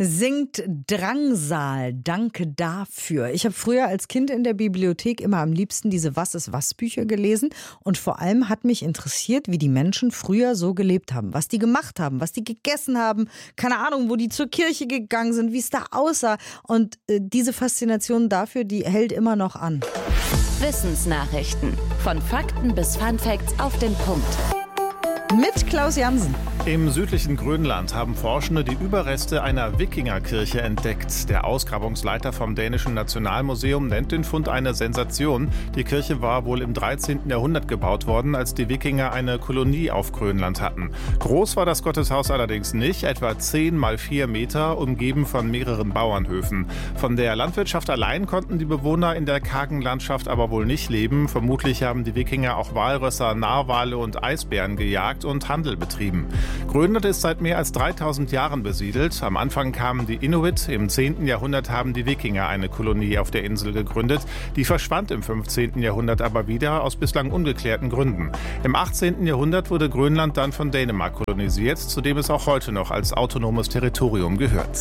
singt Drangsal. Danke dafür. Ich habe früher als Kind in der Bibliothek immer am liebsten diese Was-ist-was-Bücher gelesen. Und vor allem hat mich interessiert, wie die Menschen früher so gelebt haben. Was die gemacht haben, was die gegessen haben. Keine Ahnung, wo die zur Kirche gegangen sind, wie es da aussah. Und diese Faszination dafür, die hält immer noch an. Wissensnachrichten. Von Fakten bis Funfacts auf den Punkt. Mit Klaus Jansen. Im südlichen Grönland haben Forschende die Überreste einer Wikingerkirche entdeckt. Der Ausgrabungsleiter vom dänischen Nationalmuseum nennt den Fund eine Sensation. Die Kirche war wohl im 13. Jahrhundert gebaut worden, als die Wikinger eine Kolonie auf Grönland hatten. Groß war das Gotteshaus allerdings nicht, etwa 10 mal 4 Meter, umgeben von mehreren Bauernhöfen. Von der Landwirtschaft allein konnten die Bewohner in der kargen Landschaft aber wohl nicht leben. Vermutlich haben die Wikinger auch Walrösser, Narwale und Eisbären gejagt und Handel betrieben. Grönland ist seit mehr als 3000 Jahren besiedelt. Am Anfang kamen die Inuit, im 10. Jahrhundert haben die Wikinger eine Kolonie auf der Insel gegründet. Die verschwand im 15. Jahrhundert aber wieder aus bislang ungeklärten Gründen. Im 18. Jahrhundert wurde Grönland dann von Dänemark kolonisiert, zu dem es auch heute noch als autonomes Territorium gehört.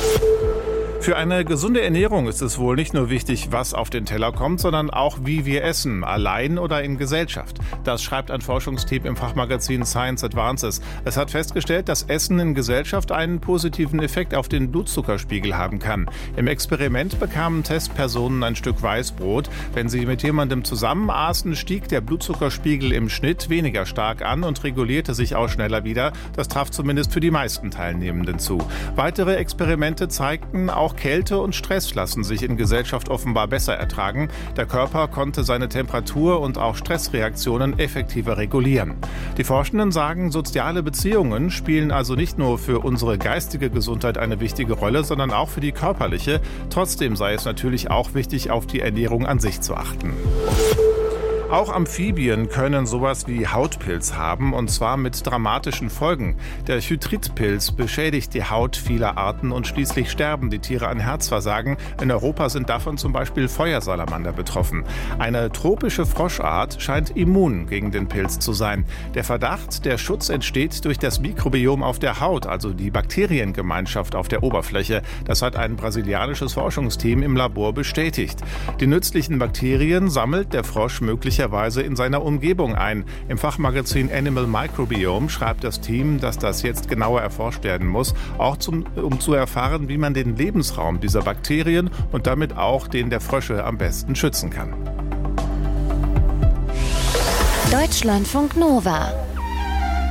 Für eine gesunde Ernährung ist es wohl nicht nur wichtig, was auf den Teller kommt, sondern auch, wie wir essen, allein oder in Gesellschaft. Das schreibt ein Forschungsteam im Fachmagazin Science Advances. Es hat festgestellt, dass Essen in Gesellschaft einen positiven Effekt auf den Blutzuckerspiegel haben kann. Im Experiment bekamen Testpersonen ein Stück Weißbrot. Wenn sie mit jemandem zusammen aßen, stieg der Blutzuckerspiegel im Schnitt weniger stark an und regulierte sich auch schneller wieder. Das traf zumindest für die meisten Teilnehmenden zu. Weitere Experimente zeigten, auch Kälte und Stress lassen sich in Gesellschaft offenbar besser ertragen. Der Körper konnte seine Temperatur und auch Stressreaktionen effektiver regulieren. Die Forschenden sagen, soziale Beziehungen spielen also nicht nur für unsere geistige Gesundheit eine wichtige Rolle, sondern auch für die körperliche. Trotzdem sei es natürlich auch wichtig, auf die Ernährung an sich zu achten. Auch Amphibien können sowas wie Hautpilz haben, und zwar mit dramatischen Folgen. Der Chytridpilz beschädigt die Haut vieler Arten und schließlich sterben die Tiere an Herzversagen. In Europa sind davon zum Beispiel Feuersalamander betroffen. Eine tropische Froschart scheint immun gegen den Pilz zu sein. Der Verdacht, der Schutz entsteht durch das Mikrobiom auf der Haut, also die Bakteriengemeinschaft auf der Oberfläche. Das hat ein brasilianisches Forschungsteam im Labor bestätigt. Die nützlichen Bakterien sammelt der Frosch möglicherweise in seiner Umgebung ein. Im Fachmagazin Animal Microbiome schreibt das Team, dass das jetzt genauer erforscht werden muss, auch um zu erfahren, wie man den Lebensraum dieser Bakterien und damit auch den der Frösche am besten schützen kann. Deutschlandfunk Nova